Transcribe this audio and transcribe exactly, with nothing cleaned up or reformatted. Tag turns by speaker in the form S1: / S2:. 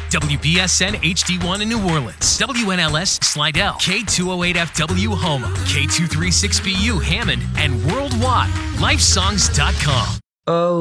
S1: W B S N H D one in New Orleans, W N L S Slidell, K two oh eight F W Houma, K two thirty-six B U Hammond, and worldwide, lifesongs dot com.
S2: Oh.